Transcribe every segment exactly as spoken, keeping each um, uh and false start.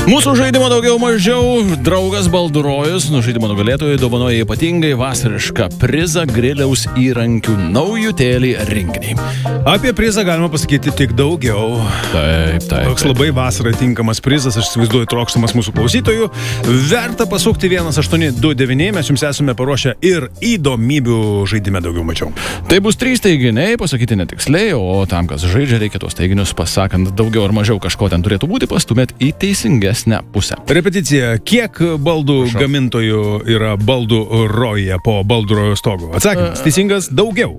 Mūsų žaidimo daugiau mažiau draugas Baldų Rojus nuo žaidimo nugalėtojų dovanoja ypatingai vasarišką prizą griliaus įrankių naujutėlį rinkinį. Apie prizą galima pasakyti tik daugiau. Taip, taip. Toks labai vasarai tinkamas prizas, aš įsivaizduoju, trokštamas mūsų klausytojų. Verta pasukti vienas aštuoni du devyni, mes jums esame paruošę ir įdomybių žaidime daugiau mažiau. Tai bus trys teiginiai, pasakyti netiksliai, o tam, kas žaidžia, reikia tos teiginius pasakant daugiau ar mažiau kažko ten turėtų būti, pastumėt į teisingesnę pusę. Repeticija. Kiek baldų Prašau. gamintojų yra Baldų Rojuje po Baldų Rojaus stogu? Atsakymas teisingas - daugiau.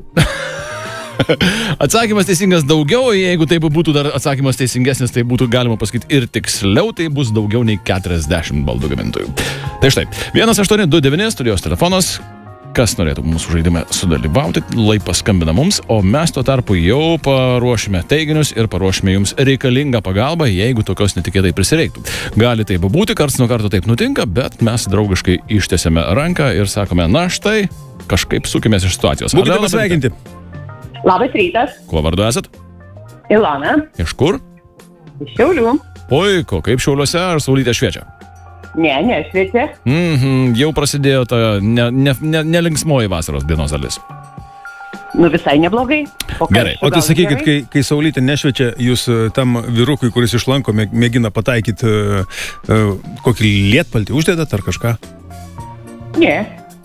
Atsakymas teisingas daugiau, jeigu taip būtų dar atsakymas teisingesnis, tai būtų galima pasakyti ir tiksliau, tai bus daugiau nei keturiasdešimt baldų gamintojų. Tai štai, vienas aštuoni du devyni studijos telefonas. Kas norėtų mūsų žaidime sudalyvauti, lai paskambina mums, o mes tuo tarpu jau paruošime teiginius ir paruošime jums reikalingą pagalbą, jeigu tokios netikėtai prisireiktų. Gali taip būti, karts nuo karto taip nutinka, bet mes draugiškai ištiesėme ranką ir sakome, na štai, kažkaip sukimės iš situacijos. Būkite pasveikinti. Labas rytas, Kuo vardu esat? Ilona, Iš kur? iš Šiaulių. Puiku, kaip Šiauliuose, ar saulytė šviečia? Ne, nešviečia. Mhm, jau prasidėjo ta ne, ne, ne, nelinksmoji vasaros dienos dalis. Nu visai neblogai. O Gerai, karščių O tai gal sakykit, gerai? kai, kai saulytė nešviečia, jūs e, tam vyrukui, kuris išlanko, mė- mėgina pataikyti uh, uh, kokį lietpaltį, uždėdat ar kažką? Ne,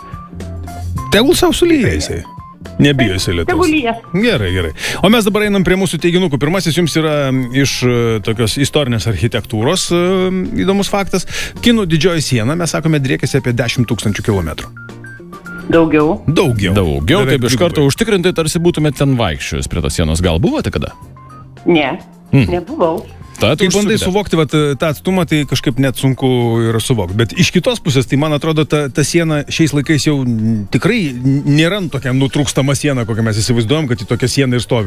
Tegul savo sulyja jisai. Nebijo jisai lietus. tegul jie. Gerai, gerai. O mes dabar einam prie mūsų teiginukų. Pirmasis jums yra iš e, tokios istorinės architektūros e, įdomus faktas. Kinų didžioji siena, mes sakome, driekiasi apie dešimt tūkstančių kilometrų. Daugiau. Daugiau. Daugiau, Beveik taip iš karto dvigubai. užtikrintai, tarsi būtumėte ten vaikščiojus prie tos sienos. Gal buvote kada? Ne, Hmm. nebuvau. Ta, Kai bandai suvokti vat, tą atstumą, tai kažkaip net sunku yra suvokti. Bet iš kitos pusės, tai man atrodo, ta, ta siena šiais laikais jau n- tikrai n- nėra tokia nutrūkstama siena, kokią mes įsivaizduojam, kad į tokią sieną ir stovi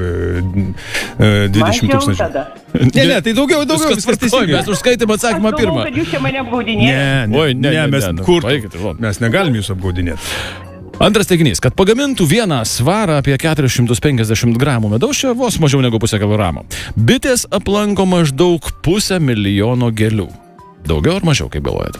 e, dvidešimt Mažiau tūkstančių. tada. Ne, ne, tai daugiau, daugiau. Viskas tvarkoj, mes užskaitėm Aš atsakymą galvoju, pirmą. kad jūs čia mane apgaudinėjate. Ne, ne, Oi, ne, ne, mes ne, ne, kur? paeikit, Ilona. Mes negalim jūsų apgaudinėti. Antras teiginys, kad pagamintų vieną svarą apie keturis šimtus penkiasdešimt gramų medaus, čia vos mažiau negu pusę kilogramo. Bitės aplanko maždaug pusę milijono gėlių. Daugiau ar mažiau, kaip galvojate?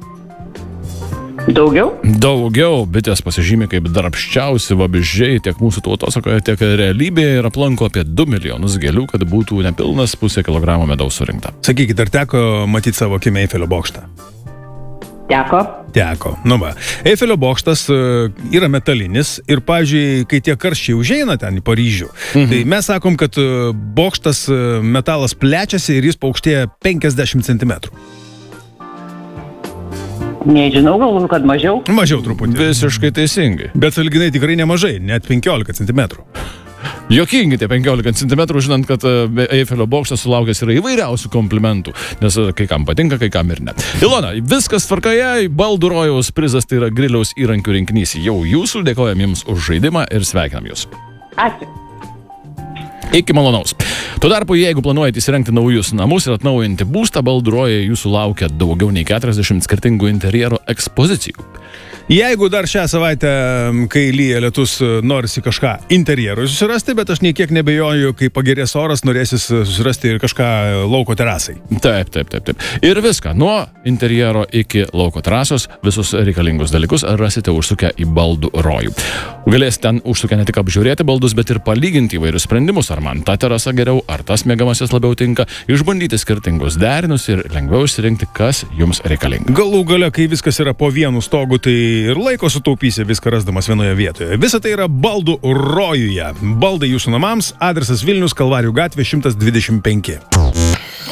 Daugiau? Daugiau. Bitės pasižymi kaip darbščiausi vabzdžiai tiek mūsų tautosakoje, tiek realybėje ir aplanko apie du milijonus gėlių, kad būtų nepilnas pusę kilogramo medaus surinkta. Sakykit, ar teko matyti savo akimi Eifelio bokštą? Teko. Teko. Nu va. Eifelio bokštas e, yra metalinis ir, pavyzdžiui, kai tie karščiai užeina ten į Paryžių, mhm. tai mes sakom, kad e, bokštas e, metalas plečiasi ir jis paaukštėja penkiasdešimt centimetrų. Nežinau, galvoju, kad mažiau. Mažiau truputį. Visiškai teisingai. Bet sąlyginai tikrai nemažai, net penkiolika centimetrų. Jokingi tie penkiolika centimetrų, žinant, kad e, Eifelio bokštas sulaukęs yra įvairiausių komplimentų, nes e, kai kam patinka, kai kam ir ne. Ilona, viskas tvarkoje, Baldų Rojaus prizas, tai yra griliaus įrankių rinkinys jau jūsų, dėkojam jums už žaidimą ir sveikinam jūs. Ačiū. Iki malonaus. Tuo tarpu, jeigu planuojate įsirengti naujus namus ir atnaujinti būstą, Baldų Rojuje jūsų laukia daugiau nei keturiasdešimt skirtingų interjero ekspozicijų. Jeigu dar šią savaitę, kai lyja lietus, norisi kažką interjerui susirasti, bet aš nei kiek nebejoju, kai pagerės oras, norėsis susirasti ir kažką lauko terasai. Taip, taip, taip, taip. Ir viską, nuo interjero iki lauko terasos, visus reikalingus dalykus rasite užsukę į Baldų Rojų. Galėsite ten užsukę ne tik apžiūrėti baldus, bet ir palyginti įvairius sprendimus, ar man ta terasa geriau, ar tas mėgamasis labiau tinka, išbandyti skirtingus derinius ir lengviau išsirinkti, kas jums reikalinga. Galų gale, kai viskas yra po vienu stogu, tai ir laiko sutaupysi viską rasdamas vienoje vietoje. Visa tai yra Baldų Rojuje. Baldai jūsų namams, adresas Vilnius, Kalvarijų gatvė šimtas dvidešimt penki.